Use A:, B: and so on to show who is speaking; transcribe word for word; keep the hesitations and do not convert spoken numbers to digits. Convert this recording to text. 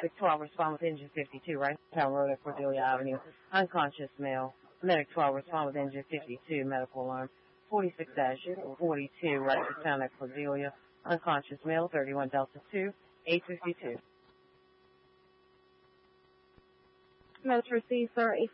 A: Medic twelve, respond with engine fifty-two, right town road at Cordelia Avenue. Unconscious male. Medic twelve, respond with engine fifty-two, medical alarm. forty-six dash forty-two, right to town at Cordelia. Unconscious male, thirty-one Delta two, eight fifty-two.
B: Notes received, sir.